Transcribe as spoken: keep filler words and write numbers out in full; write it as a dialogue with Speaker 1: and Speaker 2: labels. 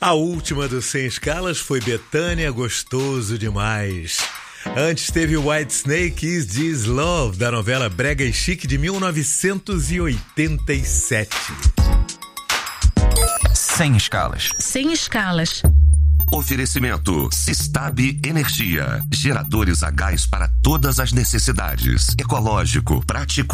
Speaker 1: A última do Sem Escalas foi Bethânia, Gostoso Demais. Antes teve Whitesnake, Is This Love, da novela Brega e Chique de mil novecentos e oitenta e sete.
Speaker 2: Sem Escalas.
Speaker 3: Sem Escalas.
Speaker 4: Oferecimento Sistab Energia. Geradores a gás para todas as necessidades. Ecológico, prático